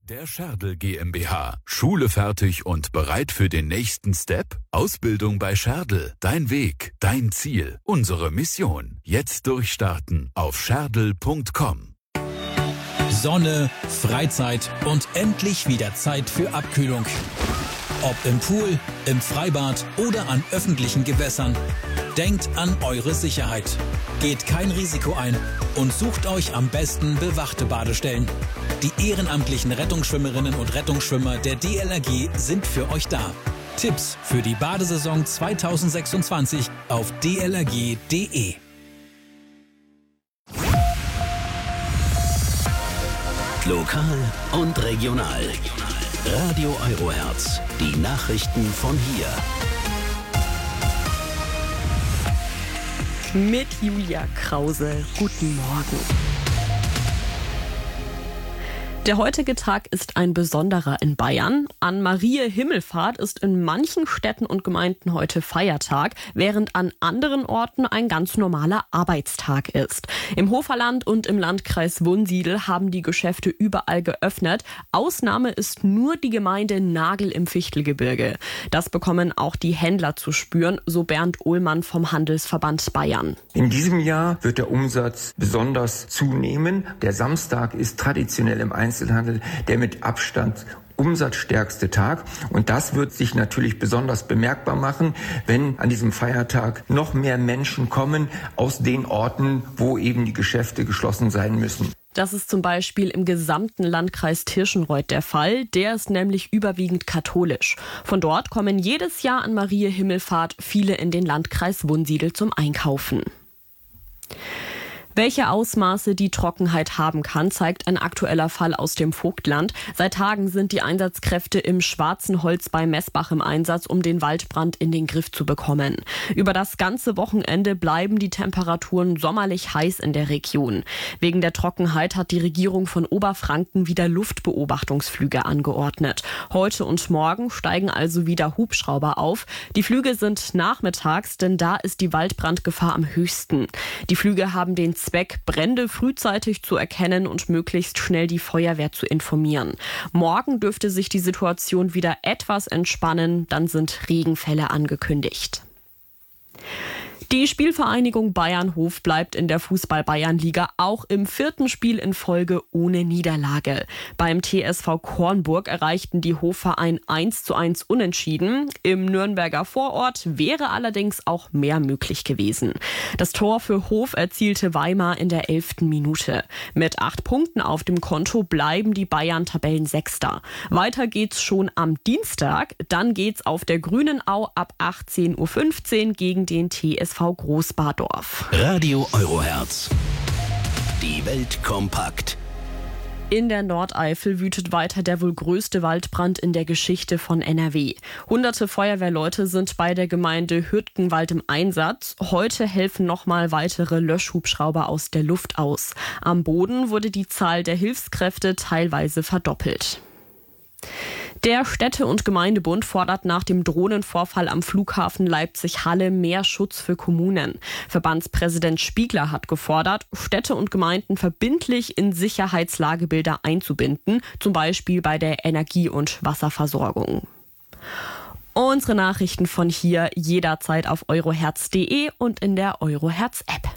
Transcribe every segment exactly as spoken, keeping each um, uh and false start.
Der Scherdl GmbH. Schule fertig und bereit für den nächsten Step? Ausbildung bei Scherdl. Dein Weg, dein Ziel, unsere Mission. Jetzt durchstarten auf scherdl punkt com. Sonne, Freizeit und endlich wieder Zeit für Abkühlung. Ob im Pool, im Freibad oder an öffentlichen Gewässern. Denkt an eure Sicherheit. Geht kein Risiko ein und sucht euch am besten bewachte Badestellen. Die ehrenamtlichen Rettungsschwimmerinnen und Rettungsschwimmer der D L R G sind für euch da. Tipps für die Badesaison zwanzig sechsundzwanzig auf d l r g punkt d e. Lokal und regional. Radio Eurohertz. Die Nachrichten von hier. Mit Julia Krause. Guten Morgen. Der heutige Tag ist ein besonderer in Bayern. An Mariä Himmelfahrt ist in manchen Städten und Gemeinden heute Feiertag, während an anderen Orten ein ganz normaler Arbeitstag ist. Im Hoferland und im Landkreis Wunsiedel haben die Geschäfte überall geöffnet. Ausnahme ist nur die Gemeinde Nagel im Fichtelgebirge. Das bekommen auch die Händler zu spüren, so Bernd Ohlmann vom Handelsverband Bayern. In diesem Jahr wird der Umsatz besonders zunehmen. Der Samstag ist traditionell im Einzelhandel der mit Abstand umsatzstärkste Tag. Und das wird sich natürlich besonders bemerkbar machen, wenn an diesem Feiertag noch mehr Menschen kommen aus den Orten, wo eben die Geschäfte geschlossen sein müssen. Das ist zum Beispiel im gesamten Landkreis Tirschenreuth der Fall. Der ist nämlich überwiegend katholisch. Von dort kommen jedes Jahr an Mariä Himmelfahrt viele in den Landkreis Wunsiedel zum Einkaufen. Welche Ausmaße die Trockenheit haben kann, zeigt ein aktueller Fall aus dem Vogtland. Seit Tagen sind die Einsatzkräfte im Schwarzen Holz bei Messbach im Einsatz, um den Waldbrand in den Griff zu bekommen. Über das ganze Wochenende bleiben die Temperaturen sommerlich heiß in der Region. Wegen der Trockenheit hat die Regierung von Oberfranken wieder Luftbeobachtungsflüge angeordnet. Heute und morgen steigen also wieder Hubschrauber auf. Die Flüge sind nachmittags, denn da ist die Waldbrandgefahr am höchsten. Die Flüge haben den Zweck, Brände frühzeitig zu erkennen und möglichst schnell die Feuerwehr zu informieren. Morgen dürfte sich die Situation wieder etwas entspannen, dann sind Regenfälle angekündigt. Die Spielvereinigung Bayernhof bleibt in der Fußball-Bayernliga auch im vierten Spiel in Folge ohne Niederlage. Beim T S V Kornburg erreichten die Hofer ein eins zu eins Unentschieden. Im Nürnberger Vorort wäre allerdings auch mehr möglich gewesen. Das Tor für Hof erzielte Weimar in der elften Minute. Mit acht Punkten auf dem Konto bleiben die Bayern Tabellensechster. Weiter geht's schon am Dienstag. Dann geht's auf der Grünen Au ab achtzehn Uhr fünfzehn gegen den T S V Großbadorf. Radio Eurohertz. Die Welt kompakt. In der Nordeifel wütet weiter der wohl größte Waldbrand in der Geschichte von N R W. Hunderte Feuerwehrleute sind bei der Gemeinde Hürtgenwald im Einsatz. Heute helfen nochmal weitere Löschhubschrauber aus der Luft aus. Am Boden wurde die Zahl der Hilfskräfte teilweise verdoppelt. Der Städte- und Gemeindebund fordert nach dem Drohnenvorfall am Flughafen Leipzig-Halle mehr Schutz für Kommunen. Verbandspräsident Spiegler hat gefordert, Städte und Gemeinden verbindlich in Sicherheitslagebilder einzubinden, zum Beispiel bei der Energie- und Wasserversorgung. Unsere Nachrichten von hier jederzeit auf eurohertz punkt de und in der Eurohertz-App.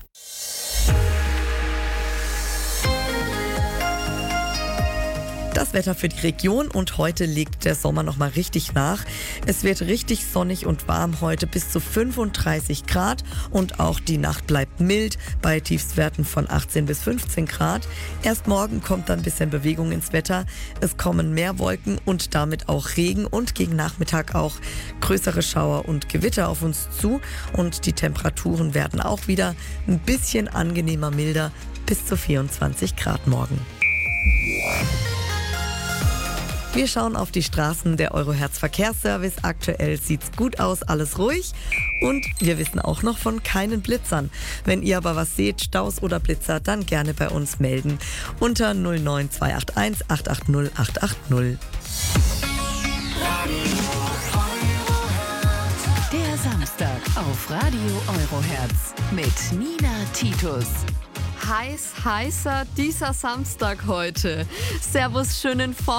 Das Wetter für die Region und heute legt der Sommer noch mal richtig nach. Es wird richtig sonnig und warm heute bis zu fünfunddreißig Grad und auch die Nacht bleibt mild bei Tiefstwerten von achtzehn bis fünfzehn Grad. Erst morgen kommt dann ein bisschen Bewegung ins Wetter. Es kommen mehr Wolken und damit auch Regen und gegen Nachmittag auch größere Schauer und Gewitter auf uns zu und die Temperaturen werden auch wieder ein bisschen angenehmer milder bis zu vierundzwanzig Grad morgen. Wir schauen auf die Straßen der Eurohertz Verkehrsservice. Aktuell sieht's gut aus, alles ruhig. Und wir wissen auch noch von keinen Blitzern. Wenn ihr aber was seht, Staus oder Blitzer, dann gerne bei uns melden. Unter null neun zwei acht eins acht acht null acht acht null. Der Samstag auf Radio Eurohertz mit Nina Titus. Heiß, heißer dieser Samstag heute. Servus, schönen Vormittag.